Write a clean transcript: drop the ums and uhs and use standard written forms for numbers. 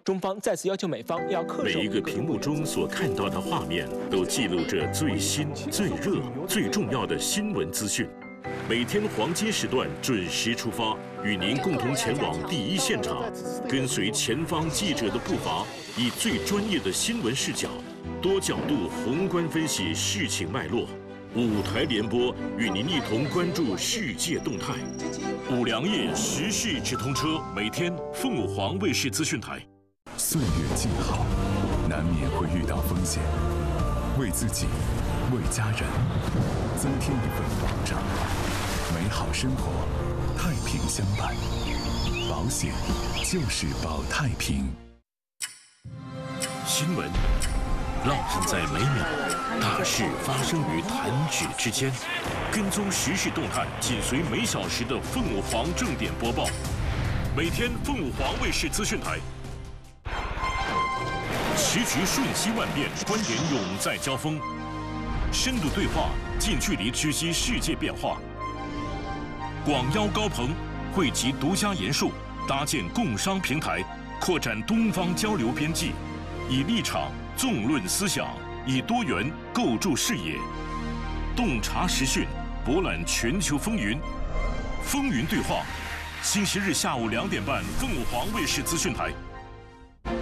中方再次要求美方要恪守。 每一个屏幕中所看到的画面，都记录着最新、最热、最重要的新闻资讯。每天黄金时段准时出发，与您共同前往第一现场，跟随前方记者的步伐，以最专业的新闻视角，多角度宏观分析事情脉络。5台联播，与您一同关注世界动态。5粮液时事直通车，每天凤凰卫视资讯台。 岁月静好，难免会遇到风险，为自己，为家人，增添一份保障，美好生活，太平相伴。保险就是保太平。 新闻浪漫在每秒，大事发生于弹指之间。跟踪时事动态，紧随每小时的凤凰正点播报。每天凤凰卫视资讯台。时局瞬息万变，观点永在交锋。深度对话，近距离直击世界变化。广邀高朋，汇集独家研述，搭建共商平台，扩展东方交流边际。以立场纵论思想，以多元构筑视野，洞察时讯，博览全球风云。风云对话，星期日下午2点半，凤凰卫视资讯台。